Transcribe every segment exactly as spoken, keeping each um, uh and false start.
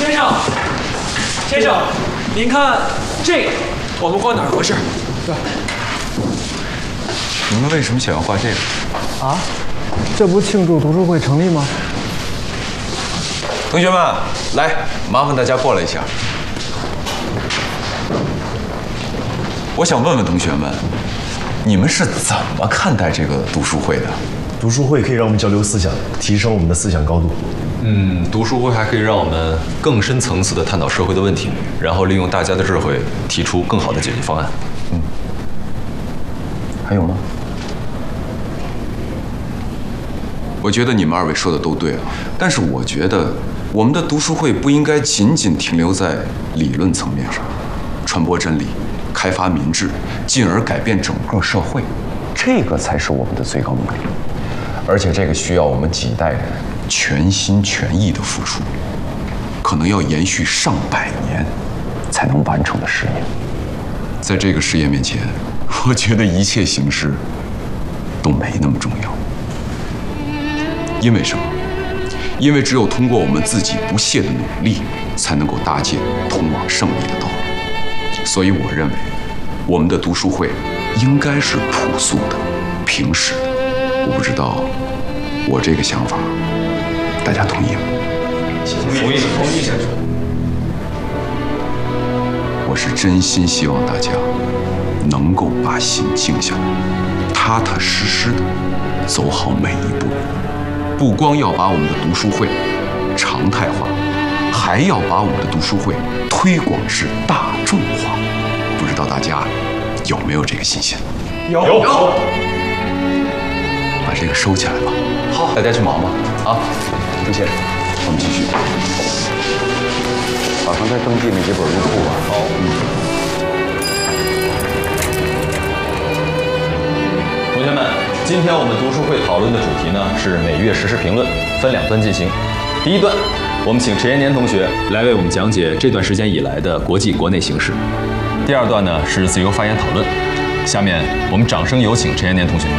先生，先生，您看这个，我们挂哪儿合适？对。 你们为什么想要挂这个？ 啊，这不庆祝读书会成立吗？ 同学们，来，麻烦大家过来一下。我想问问同学们，你们是怎么看待这个读书会的？ 读书会可以让我们交流思想，提升我们的思想高度。 嗯，读书会还可以让我们更深层次地探讨社会的问题，然后利用大家的智慧提出更好的解决方案。 嗯，还有吗？我觉得你们二位说的都对啊，但是我觉得我们的读书会不应该仅仅停留在理论层面上，传播真理，开发民智，进而改变整个社会，这个才是我们的最高目的。而且这个需要我们几代人全心全意的付出，可能要延续上百年才能完成的事业。在这个事业面前，我觉得一切形式都没那么重要。因为什么？因为只有通过我们自己不懈的努力，才能够搭建通往胜利的道路。所以我认为，我们的读书会应该是朴素的、平实的。我不知道我这个想法，大家同意吗？ 同意，同意，先生。 我是真心希望大家能够把心静下来，踏踏实实的走好每一步。不光要把我们的读书会常态化，还要把我们的读书会推广至大众化。不知道大家有没有这个信心？ 有有。 把这个收起来吧。 好，大家去忙吧。啊， 朱先生，我们继续。把刚才登记那几本入库啊。 好。嗯。同学们。今天我们读书会讨论的主题呢是每月时事评论，分两段进行。第一段，我们请陈延年同学来为我们讲解这段时间以来的国际国内形势。第二段呢是自由发言讨论。下面我们掌声有请陈延年同学。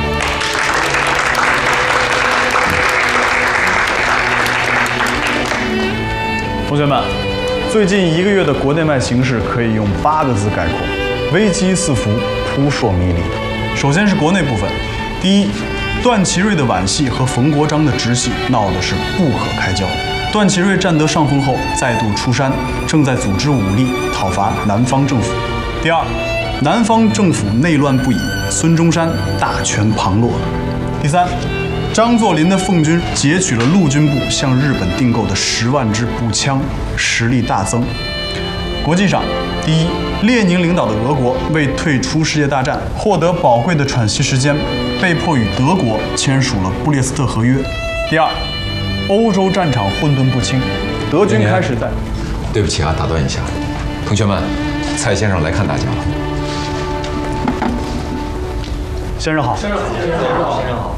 同学们，最近一个月的国内外形势可以用八个字概括：危机四伏，扑朔迷离。首先是国内部分。第一，段祺瑞的皖系和冯国璋的直系闹的是不可开交。段祺瑞占得上风后，再度出山，正在组织武力讨伐南方政府。第二，南方政府内乱不已，孙中山大权旁落。第三，张作霖的奉军截取了陆军部向日本订购的十万支步枪，实力大增。国际上，第一，列宁领导的俄国为退出世界大战获得宝贵的喘息时间，被迫与德国签署了布列斯特合约。第二，欧洲战场混沌不清，德军开始在…… 对不起啊，打断一下，同学们，蔡先生来看大家了。 先生好， 先生好，先生好，先生好。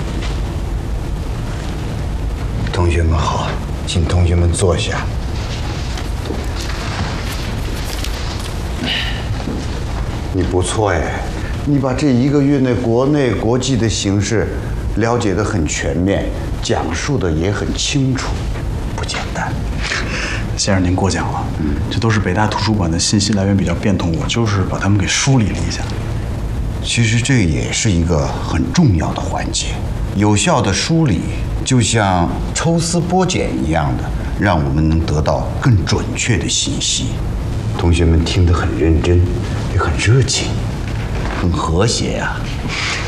同学们好，请同学们坐下。你不错哎，你把这一个月内国内国际的形势了解得很全面，讲述的也很清楚，不简单。 先生您过奖了，嗯，这都是北大图书馆的信息来源比较变通，我就是把它们给梳理了一下。 其实这也是一个很重要的环节，有效的梳理就像抽丝剥茧一样的，让我们能得到更准确的信息。同学们听得很认真，也很热情，很和谐啊。